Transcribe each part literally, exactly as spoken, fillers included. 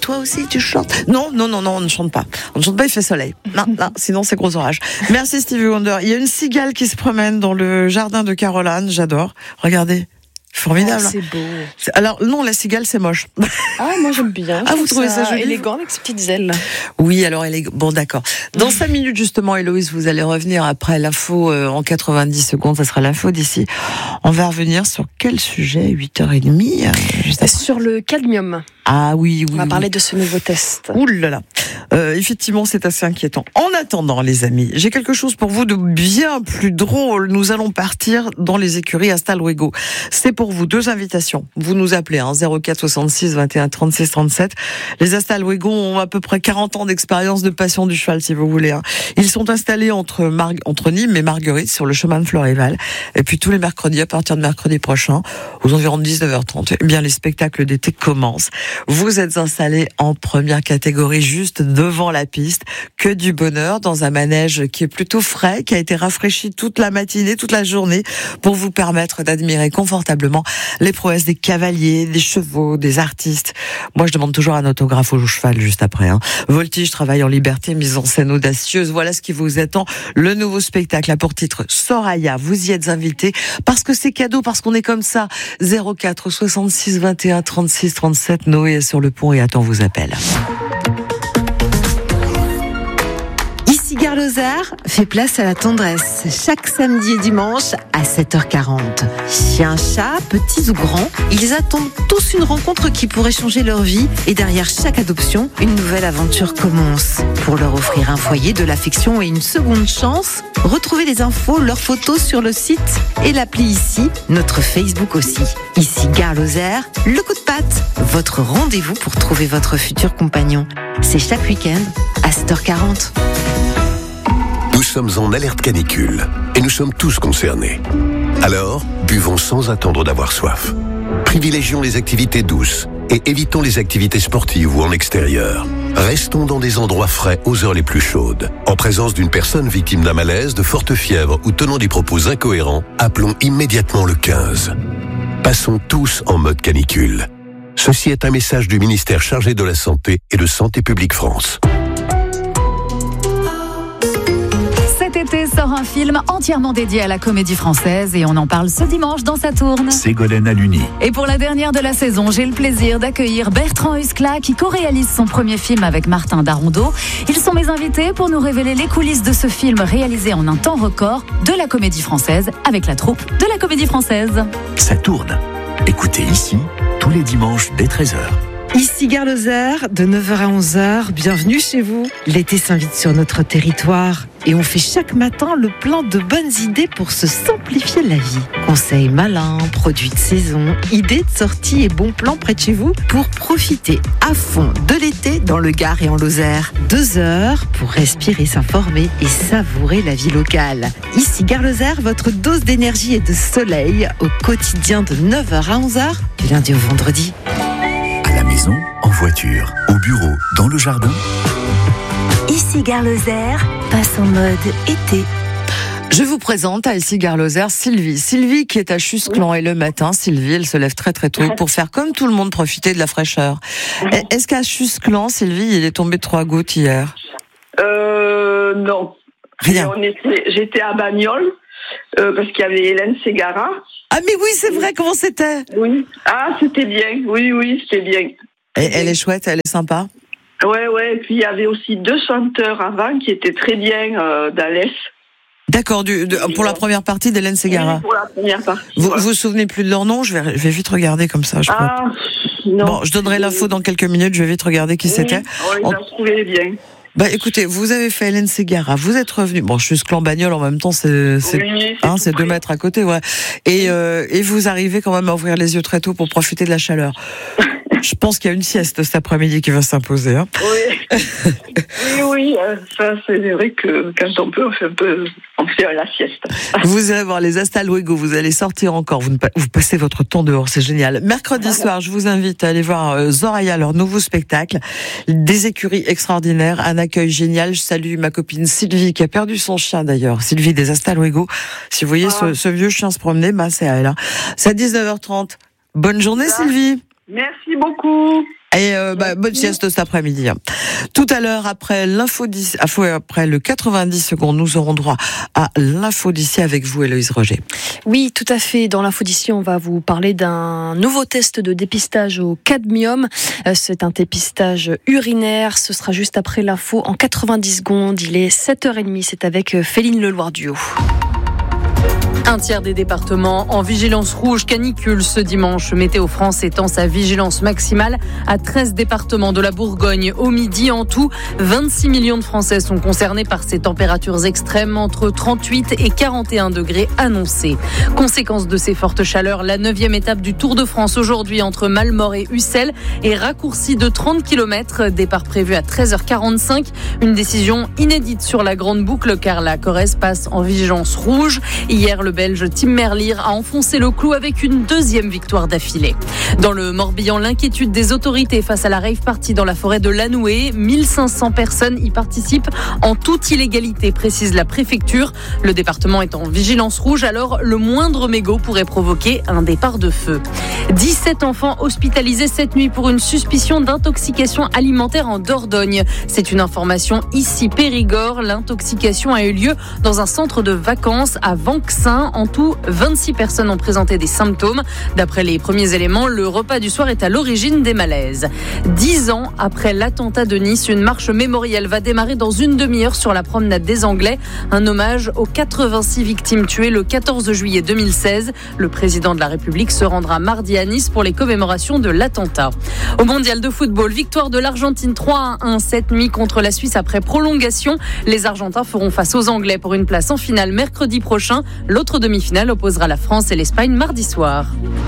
toi aussi tu chantes? Non, non, non, non, on ne chante pas. On ne chante pas, il fait soleil. Non, non, sinon c'est gros orage. Merci Stevie Wonder. Il y a une cigale qui se promène dans le jardin de Caroline, j'adore. Regardez. Formidable. Oh, c'est beau. Alors non, la cigale c'est moche. Ah, moi j'aime bien. Ah, vous trouvez ça, ça joli? Élégant avec ses petites ailes. Oui, alors elle est bon, d'accord. Dans cinq minutes justement, Héloïse, vous allez revenir après l'info euh, en quatre-vingt-dix secondes. Ça sera l'info d'ici. On va revenir sur quel sujet? huit heures trente. Euh, sur le cadmium. Ah oui, oui. On va oui. parler de ce nouveau test. Ouh là là. Euh, effectivement, c'est assez inquiétant. En attendant, les amis, j'ai quelque chose pour vous de bien plus drôle. Nous allons partir dans les écuries Hasta Luego. C'est pour vous deux invitations. Vous nous appelez hein, zéro quatre soixante-six vingt et un trente-six trente-sept. Les Hasta Luego ont à peu près quarante ans d'expérience de passion du cheval, si vous voulez. Hein. Ils sont installés entre, Mar- entre Nîmes et Marguerite sur le chemin de Florival. Et puis tous les mercredis, à partir de mercredi prochain, aux environs de dix-neuf heures trente, eh bien les spectacles d'été commencent. Vous êtes installés en première catégorie, juste devant la piste. Que du bonheur dans un manège qui est plutôt frais, qui a été rafraîchi toute la matinée, toute la journée, pour vous permettre d'admirer confortablement les prouesses des cavaliers, des chevaux, des artistes. Moi, je demande toujours un autographe au cheval juste après. Hein. Voltige, travail en liberté, mise en scène audacieuse. Voilà ce qui vous attend. Le nouveau spectacle a pour titre Soraya. Vous y êtes invités parce que c'est cadeau, parce qu'on est comme ça. zéro quatre soixante-six vingt et un trente-six trente-sept. Noé est sur le pont et attend vos appels. Gare Lozère fait place à la tendresse chaque samedi et dimanche à sept heures quarante. Chiens, chats, petits ou grands, ils attendent tous une rencontre qui pourrait changer leur vie et derrière chaque adoption, une nouvelle aventure commence. Pour leur offrir un foyer, de l'affection et une seconde chance, retrouvez les infos, leurs photos sur le site et l'appli ici, notre Facebook aussi. Ici Gare Lozère, le coup de patte, votre rendez-vous pour trouver votre futur compagnon. C'est chaque week-end à sept heures quarante. Nous sommes en alerte canicule et nous sommes tous concernés. Alors, buvons sans attendre d'avoir soif. Privilégions les activités douces et évitons les activités sportives ou en extérieur. Restons dans des endroits frais aux heures les plus chaudes. En présence d'une personne victime d'un malaise, de forte fièvre ou tenant des propos incohérents, appelons immédiatement le quinze. Passons tous en mode canicule. Ceci est un message du ministère chargé de la Santé et de Santé publique France. Cet été sort un film entièrement dédié à la comédie française et on en parle ce dimanche dans Sa Tourne. Ségolène Aluni. Et pour la dernière de la saison, j'ai le plaisir d'accueillir Bertrand Huskla qui co-réalise son premier film avec Martin Darrondeau. Ils sont mes invités pour nous révéler les coulisses de ce film réalisé en un temps record de la comédie française avec la troupe de la comédie française. Ça tourne. Écoutez ici tous les dimanches dès treize heures. Ici Gare Lozère, de neuf heures à onze heures, bienvenue chez vous. L'été s'invite sur notre territoire et on fait chaque matin le plein de bonnes idées pour se simplifier la vie. Conseils malins, produits de saison, idées de sortie et bons plans près de chez vous pour profiter à fond de l'été dans le Gard et en Lozère. Deux heures pour respirer, s'informer et savourer la vie locale. Ici Gare Lozère, votre dose d'énergie et de soleil au quotidien de neuf heures à onze heures, du lundi au vendredi. À la maison, en voiture, au bureau, dans le jardin. Ici Gare Lozère, passe en mode été. Je vous présente à ici Gare Lozère Sylvie. Sylvie qui est à Chusclan et le matin, Sylvie, elle se lève très très tôt pour faire comme tout le monde profiter de la fraîcheur. Est-ce qu'à Chusclan, Sylvie, il est tombé trois gouttes hier? Euh, non. Rien. On était, j'étais à Bagnoles, euh, parce qu'il y avait Hélène Ségara. Ah mais oui, c'est vrai, comment c'était? Oui. Ah, c'était bien. Oui, oui, c'était bien. Et elle est chouette, elle est sympa. Ouais, ouais. Et puis il y avait aussi deux chanteurs avant qui étaient très bien euh, d'Alès. D'accord, du, de, pour la première partie d'Hélène Ségara. Oui, pour la première partie. Vous ouais. vous, vous souvenez plus de leur nom? Je vais, je vais vite regarder comme ça. Je ah, non. Bon, je donnerai l'info dans quelques minutes. Je vais vite regarder qui oui, c'était. Oui, On... je la trouvais bien. Bah écoutez, vous avez fait Hélène Ségara, vous êtes revenu. Bon, je suis Clan-Bagnole en même temps, c'est c'est, oui, hein, c'est deux mètres à côté, ouais. Et euh, et vous arrivez quand même à ouvrir les yeux très tôt pour profiter de la chaleur. Je pense qu'il y a une sieste cet après-midi qui va s'imposer. Hein. Oui, oui, oui. Ça, c'est vrai que quand on peut, on fait un peu, on fait la sieste. Vous allez voir les Hasta Luego, vous allez sortir encore, vous, ne, vous passez votre temps dehors, c'est génial. Mercredi soir, je vous invite à aller voir euh, Soraya, leur nouveau spectacle. Des écuries extraordinaires, un accueil génial. Je salue ma copine Sylvie qui a perdu son chien d'ailleurs. Sylvie des Hasta Luego. Si vous voyez ah. ce, ce vieux chien se promener, bah c'est à elle. Hein. C'est à dix-neuf heures trente. Bonne journée ah. Sylvie. Merci beaucoup. Et euh, bah, bonne sieste cet après-midi. Tout à l'heure, après l'info d'ici, après le quatre-vingt-dix secondes, nous aurons droit à l'info d'ici avec vous, Héloïse Roger. Oui, tout à fait. Dans l'info d'ici, on va vous parler d'un nouveau test de dépistage au cadmium. C'est un dépistage urinaire. Ce sera juste après l'info en quatre-vingt-dix secondes. Il est sept heures trente. C'est avec Féline Leloir-Duhaut. Un tiers des départements en vigilance rouge canicule ce dimanche. Météo France étend sa vigilance maximale à treize départements de la Bourgogne. Au midi, en tout, vingt-six millions de Français sont concernés par ces températures extrêmes entre trente-huit et quarante et un degrés annoncés. Conséquence de ces fortes chaleurs, la neuvième étape du Tour de France aujourd'hui entre Malmort et Ussel est raccourcie de trente kilomètres. Départ prévu à treize heures quarante-cinq. Une décision inédite sur la grande boucle car la Corrèze passe en vigilance rouge. Hier, le Belge Tim Merlier a enfoncé le clou avec une deuxième victoire d'affilée. Dans le Morbihan, l'inquiétude des autorités face à la rave party dans la forêt de Lanoué. mille cinq cents personnes y participent en toute illégalité, précise la préfecture. Le département est en vigilance rouge, alors le moindre mégot pourrait provoquer un départ de feu. dix-sept enfants hospitalisés cette nuit pour une suspicion d'intoxication alimentaire en Dordogne. C'est une information ici Périgord. L'intoxication a eu lieu dans un centre de vacances à Vanxin. En tout, vingt-six personnes ont présenté des symptômes. D'après les premiers éléments, le repas du soir est à l'origine des malaises. Dix ans après l'attentat de Nice, une marche mémorielle va démarrer dans une demi-heure sur la promenade des Anglais. Un hommage aux quatre-vingt-six victimes tuées le quatorze juillet deux mille seize. Le président de la République se rendra mardi à Nice pour les commémorations de l'attentat. Au mondial de football, victoire de l'Argentine trois à un cette nuit contre la Suisse après prolongation. Les Argentins feront face aux Anglais pour une place en finale mercredi prochain. L'autre demi-finale opposera la France et l'Espagne mardi soir.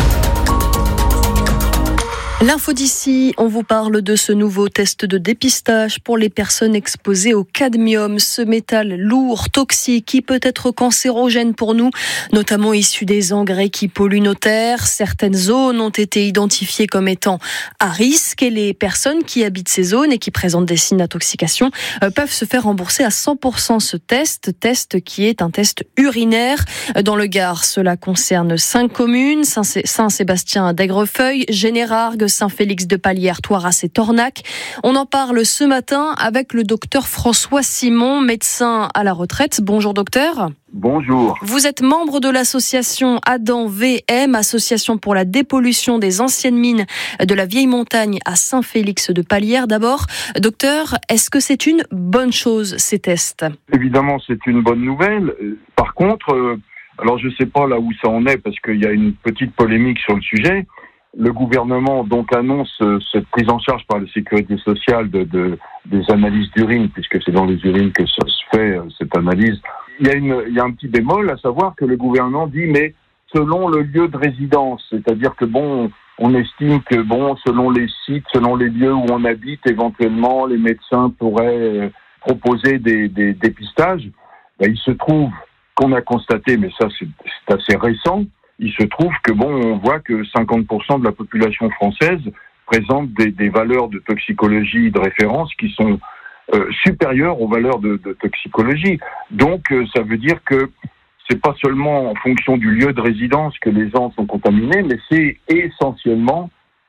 L'info d'ici, on vous parle de ce nouveau test de dépistage pour les personnes exposées au cadmium, ce métal lourd, toxique, qui peut être cancérogène pour nous, notamment issu des engrais qui polluent nos terres. Certaines zones ont été identifiées comme étant à risque et les personnes qui habitent ces zones et qui présentent des signes d'intoxication euh, peuvent se faire rembourser à cent pour cent ce test, test qui est un test urinaire. Dans le Gard, cela concerne cinq communes, Saint-Sébastien d'Aigrefeuille, Générargues, Saint-Félix-de-Palière, Toiras et Tornac. On en parle ce matin avec le docteur François Simon, médecin à la retraite. Bonjour docteur. Bonjour. Vous êtes membre de l'association Adam V M, association pour la dépollution des anciennes mines de la Vieille Montagne à Saint-Félix-de-Palière. D'abord, docteur, est-ce que c'est une bonne chose ces tests ? Évidemment, c'est une bonne nouvelle. Par contre, euh, alors je ne sais pas là où ça en est parce qu'il y a une petite polémique sur le sujet. Le gouvernement donc annonce euh, cette prise en charge par la sécurité sociale de, de des analyses d'urine, puisque c'est dans les urines que ça se fait, euh, cette analyse. Il y a une, il y a un petit bémol, à savoir que le gouvernement dit, mais selon le lieu de résidence, c'est-à-dire que bon, on estime que bon, selon les sites, selon les lieux où on habite, éventuellement, les médecins pourraient euh, proposer des, des dépistages. Ben, il se trouve qu'on a constaté, mais ça c'est, c'est assez récent, il se trouve que bon, on voit que cinquante pour cent de la population française présente des, des valeurs de toxicologie de référence qui sont euh, supérieures aux valeurs de, de toxicologie. Donc, euh, ça veut dire que c'est pas seulement en fonction du lieu de résidence que les gens sont contaminés, mais c'est essentiellement,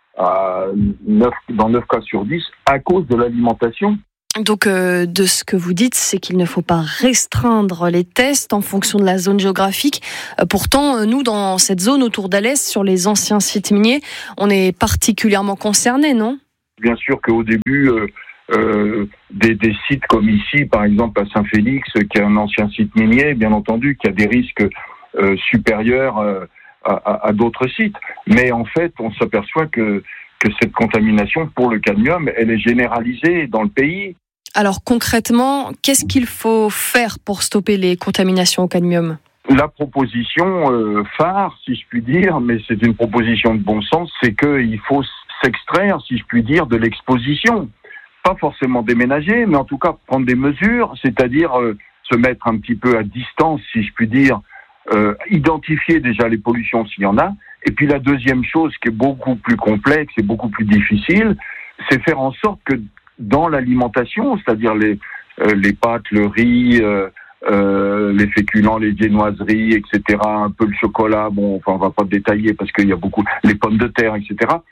à neuf, dans neuf cas sur dix, à cause de l'alimentation. Donc, euh, de ce que vous dites, c'est qu'il ne faut pas restreindre les tests en fonction de la zone géographique. Euh, pourtant, euh, nous, dans cette zone autour d'Alès, sur les anciens sites miniers, on est particulièrement concernés, non ? Bien sûr qu'au début, euh, euh, des, des sites comme ici, par exemple à Saint-Félix, qui est un ancien site minier, bien entendu, qui a des risques euh, supérieurs euh, à, à, à d'autres sites. Mais en fait, on s'aperçoit que, que cette contamination pour le cadmium, elle est généralisée dans le pays. Alors concrètement, qu'est-ce qu'il faut faire pour stopper les contaminations au cadmium ? La proposition euh, phare, si je puis dire, mais c'est une proposition de bon sens, c'est qu'il faut s'extraire, si je puis dire, de l'exposition. Pas forcément déménager, mais en tout cas prendre des mesures, c'est-à-dire euh, se mettre un petit peu à distance, si je puis dire, euh, identifier déjà les pollutions s'il y en a. Et puis la deuxième chose qui est beaucoup plus complexe et beaucoup plus difficile, c'est faire en sorte que dans l'alimentation, c'est-à-dire les, euh, les pâtes, le riz, euh, euh, les féculents, les viennoiseries, et cetera, un peu le chocolat, bon, enfin on va pas détailler parce qu'il y a beaucoup, les pommes de terre, et cetera,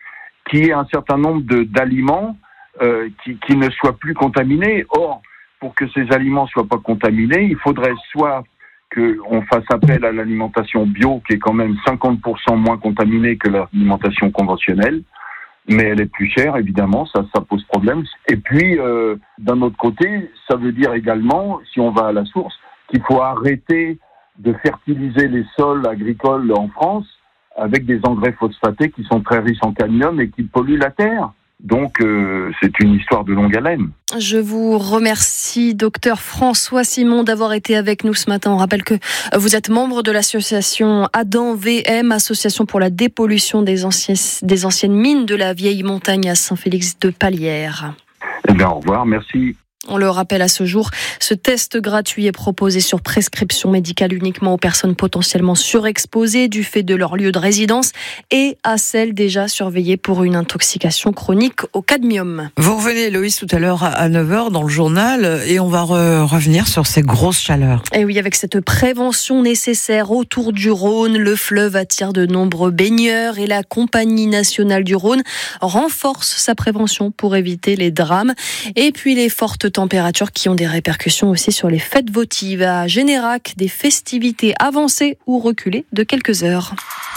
qu'il y ait un certain nombre de, d'aliments euh, qui, qui ne soient plus contaminés. Or, pour que ces aliments soient pas contaminés, il faudrait soit qu'on fasse appel à l'alimentation bio, qui est quand même cinquante pour cent moins contaminée que l'alimentation conventionnelle, mais elle est plus chère, évidemment, ça, ça pose problème. Et puis, euh, d'un autre côté, ça veut dire également, si on va à la source, qu'il faut arrêter de fertiliser les sols agricoles en France avec des engrais phosphatés qui sont très riches en cadmium et qui polluent la terre. Donc, euh, c'est une histoire de longue haleine. Je vous remercie, docteur François Simon, d'avoir été avec nous ce matin. On rappelle que vous êtes membre de l'association Adam V M, association pour la dépollution des, anciens, des anciennes mines de la vieille montagne à Saint-Félix-de-Palières. Eh bien, au revoir, merci. On le rappelle à ce jour, ce test gratuit est proposé sur prescription médicale uniquement aux personnes potentiellement surexposées du fait de leur lieu de résidence et à celles déjà surveillées pour une intoxication chronique au cadmium. Vous revenez, Loïs, tout à l'heure à neuf heures dans le journal et on va re- revenir sur ces grosses chaleurs. Et oui, avec cette prévention nécessaire autour du Rhône, le fleuve attire de nombreux baigneurs et la Compagnie nationale du Rhône renforce sa prévention pour éviter les drames. Et puis les fortes températures qui ont des répercussions aussi sur les fêtes votives. À Générac, des festivités avancées ou reculées de quelques heures.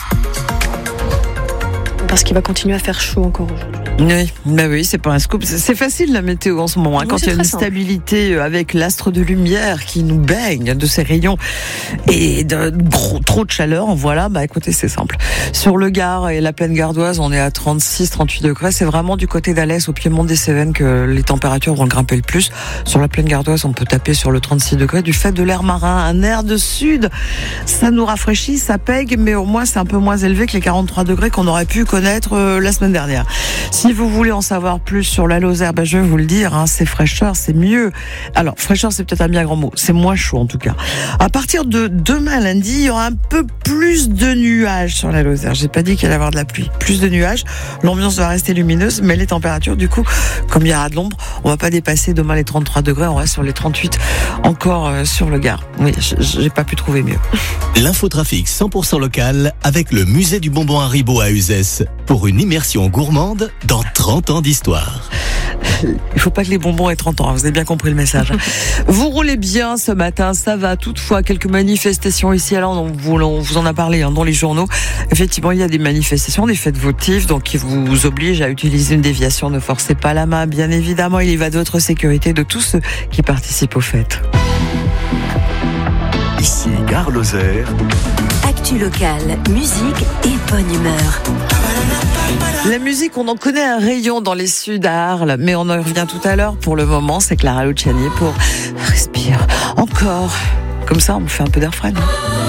Parce qu'il va continuer à faire chaud encore aujourd'hui. Oui, bah oui, c'est pas un scoop. C'est facile la météo en ce moment. Hein, oui, quand il y a une simple. stabilité avec l'astre de lumière qui nous baigne de ses rayons et de gros, trop de chaleur, voilà, bah écoutez, c'est simple. Sur le Gard et la plaine gardoise, on est à trente-six, trente-huit degrés. C'est vraiment du côté d'Alès, au piémont des Cévennes, que les températures vont grimper le plus. Sur la plaine gardoise, on peut taper sur le trente-six degrés du fait de l'air marin. Un air de sud, ça nous rafraîchit, ça pègue, mais au moins c'est un peu moins élevé que les quarante-trois degrés qu'on aurait pu connaître euh, la semaine dernière. Si vous voulez en savoir plus sur la Lozère, ben je vais vous le dire, hein, c'est fraîcheur, c'est mieux. Alors, fraîcheur, c'est peut-être un bien grand mot. C'est moins chaud, en tout cas. À partir de demain, lundi, il y aura un peu plus de nuages sur la Lozère. J'ai pas dit qu'il allait y avoir de la pluie. Plus de nuages. L'ambiance va rester lumineuse, mais les températures, du coup, comme il y aura de l'ombre, on va pas dépasser demain les trente-trois degrés. On reste sur les trente-huit encore euh, sur le Gard. Oui, j'ai pas pu trouver mieux. L'infotrafic cent pour cent local avec le musée du bonbon Haribo à Uzès pour une immersion gourmande dans trente ans d'histoire. Il faut pas que les bonbons aient trente ans, vous avez bien compris le message. Vous roulez bien ce matin, ça va. Toutefois, quelques manifestations ici, alors on vous, on vous en a parlé hein, dans les journaux. Effectivement, il y a des manifestations, des fêtes votives, donc qui vous obligent à utiliser une déviation. Ne forcez pas la main, bien évidemment. Il y va de votre sécurité, de tous ceux qui participent aux fêtes. Ici Gare Lozère. Actu locale, musique et bonne humeur. La musique, on en connaît un rayon dans les Suds à Arles, mais on en revient tout à l'heure. Pour le moment, c'est Clara Luciani pour Respire encore. Comme ça, on me fait un peu d'air frais.